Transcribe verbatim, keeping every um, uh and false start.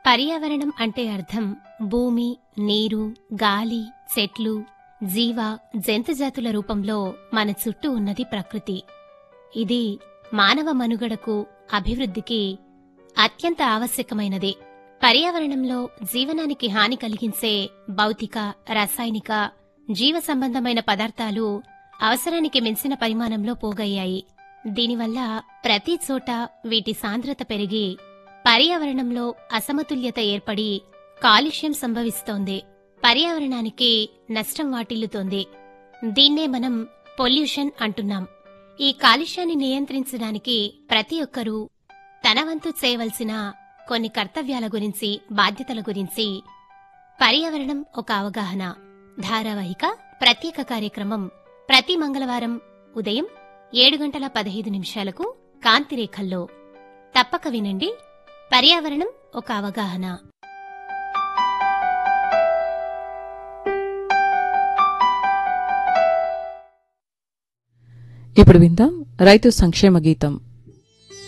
పర్యావరణం అంటే అర్థం భూమి, నీరు, గాలి, చెట్లు, జీవ, జంతుజాతుల రూపంలో మన చుట్టూ ఉన్నది ప్రకృతి. ఇది మానవ మనుగడకు, అభివృద్ధికి అత్యంత ఆవశ్యకమైనది. పర్యావరణంలో జీవనానికి హాని కలిగించే భౌతిక, రసాయనిక, జీవ సంబంధమైన పదార్థాలు అవసరానికి మించిన పరిమాణంలో పోగయ్యాయి. దీనివల్ల ప్రతి చోట వీటి సాంద్రత పెరిగి పర్యావరణంలో అసమతుల్యత ఏర్పడి కాలుష్యం సంభవిస్తోంది. పర్యావరణానికి నష్టం వాటిల్లుతోంది. దీన్నే మనం పొల్యూషన్ అంటున్నాం. ఈ కాలుష్యాన్ని నియంత్రించడానికి ప్రతి ఒక్కరూ తన వంతు చేయవలసిన కొన్ని కర్తవ్యాల గురించి, బాధ్యతల గురించి పర్యావరణం ఒక అవగాహన ధారావాహిక ప్రత్యేక కార్యక్రమం ప్రతి మంగళవారం ఉదయం ఏడు గంటల పదహైదు నిమిషాలకు కాంతిరేఖల్లో తప్పక వినండి. పర్యావరణం ఒక అవగాహన. ఇప్పుడు విందాం రైతు సంక్షేమ గీతం.